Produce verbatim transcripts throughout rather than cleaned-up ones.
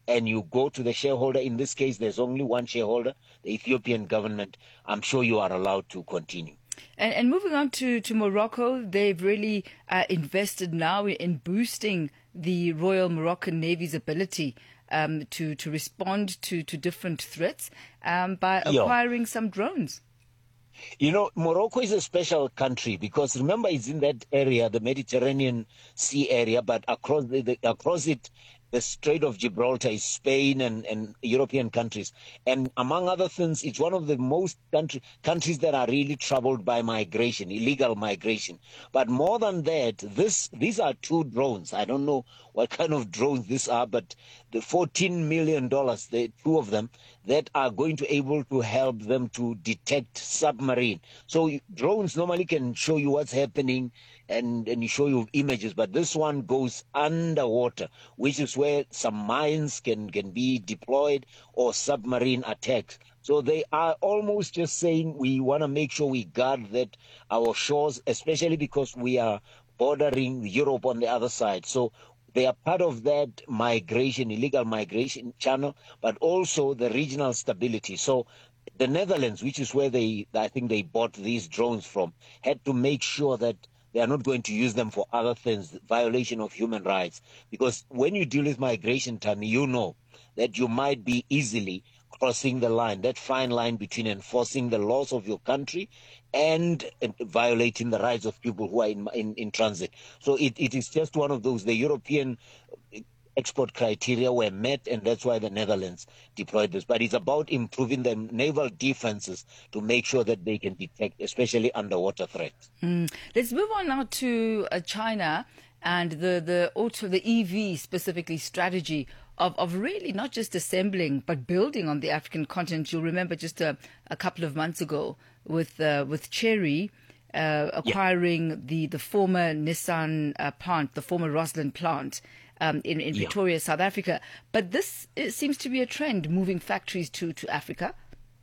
and you go to the shareholder, in this case, there's only one shareholder, the Ethiopian government, I'm sure you are allowed to continue. And, and moving on to, to Morocco, they've really uh, invested now in boosting the Royal Moroccan Navy's ability um, to, to respond to, to different threats um, by acquiring yeah. some drones. You know, Morocco is a special country because remember it's in that area, the Mediterranean Sea area, but across the, the across it, the Strait of Gibraltar is Spain and, and European countries. And among other things, it's one of the most country, countries that are really troubled by migration, illegal migration. But more than that, this these are two drones. I don't know what kind of drones these are, but the fourteen million dollars, the two of them, that are going to able to help them to detect submarine. So drones normally can show you what's happening and, and show you images, but this one goes underwater, which is where some mines can, can be deployed or submarine attacks. So they are almost just saying we want to make sure we guard that our shores, especially because we are bordering Europe on the other side. So they are part of that migration, illegal migration channel, but also the regional stability. So the Netherlands, which is where they, I think they bought these drones from, had to make sure that they are not going to use them for other things, violation of human rights. Because when you deal with migration, Tammy, you know that you might be easily crossing the line, that fine line between enforcing the laws of your country and, and violating the rights of people who are in, in, in transit. So it, it is just one of those, the European export criteria were met, and that's why the Netherlands deployed this. But it's about improving the naval defenses to make sure that they can detect, especially underwater threats. Mm. Let's move on now to uh, China and the, the auto, the E V specifically strategy of, of really not just assembling but building on the African continent. You'll remember just a, a couple of months ago with uh, with Chery uh, acquiring yeah. the, the former Nissan uh, plant, the former Rosslyn plant um, in, in Pretoria, yeah. South Africa. But this it seems to be a trend, moving factories to, to Africa.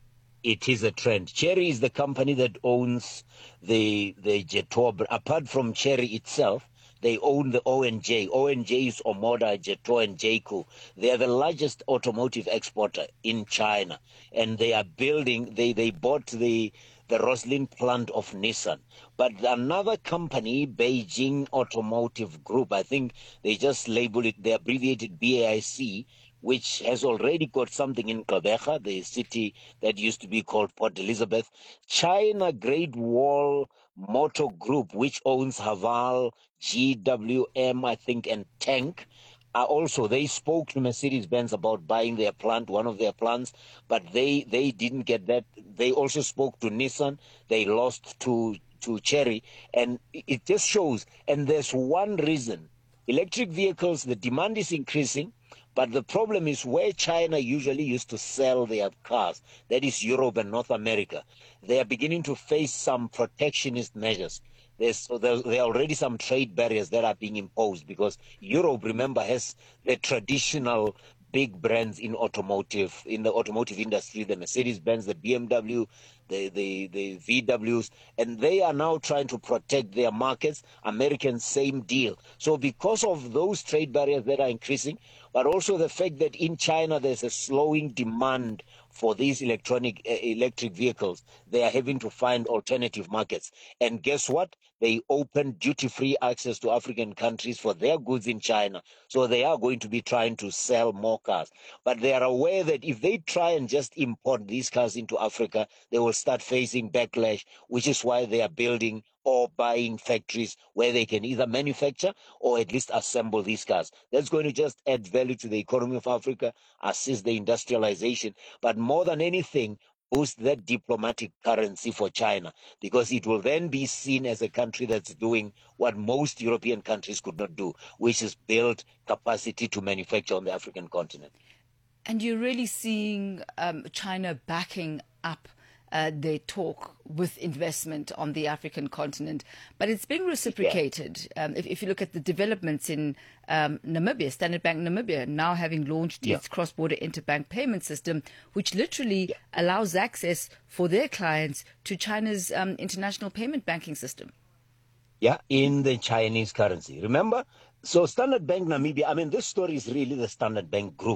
It is a trend. Chery is the company that owns the the Jetour. Apart from Chery itself, they own the O N J. O N J is Omoda, Jetour, and Jayco. They are the largest automotive exporter in China, and they are building. They they bought the the Rosslyn plant of Nissan. But another company, Beijing Automotive Group, I think they just label it. They abbreviated B A I C, which has already got something in Gqeberha, the city that used to be called Port Elizabeth. China Great Wall Motor Group, which owns Haval, G W M, I think, and Tank, are also, they spoke to Mercedes-Benz about buying their plant, one of their plants, but they, they didn't get that. They also spoke to Nissan. They lost to, to Chery, and it just shows. And there's one reason. Electric vehicles, the demand is increasing, but the problem is where China usually used to sell their cars, that is Europe and North America, they are beginning to face some protectionist measures. There's, there, there are already some trade barriers that are being imposed because Europe, remember, has the traditional big brands in automotive, in the automotive industry, the Mercedes-Benz, the B M W, the, the, the V Ws, and they are now trying to protect their markets. Americans, same deal. So because of those trade barriers that are increasing, but also the fact that in China there's a slowing demand for these electronic uh, electric vehicles, they are having to find alternative markets. And guess what? They opened duty-free access to African countries for their goods in China. So they are going to be trying to sell more cars. But they are aware that if they try and just import these cars into Africa, they will start facing backlash, which is why they are building or buying factories where they can either manufacture or at least assemble these cars. That's going to just add value to the economy of Africa, assist the industrialization, but more than anything, boost that diplomatic currency for China, because it will then be seen as a country that's doing what most European countries could not do, which is build capacity to manufacture on the African continent. And you're really seeing um, China backing up Uh, they talk with investment on the African continent, but it's being reciprocated. Yeah. Um, if, if you look at the developments in um, Namibia, Standard Bank Namibia now having launched yeah. its cross-border interbank payment system, which literally yeah. allows access for their clients to China's um, international payment banking system. Yeah, in the Chinese currency. Remember? So Standard Bank Namibia, I mean, this story is really the Standard Bank Group.